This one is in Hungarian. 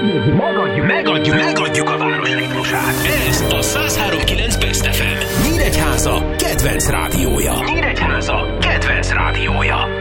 Megadjuk a város ritmusát. Ez a 103.9 Best FM. Nyíregyháza kedvenc rádiója.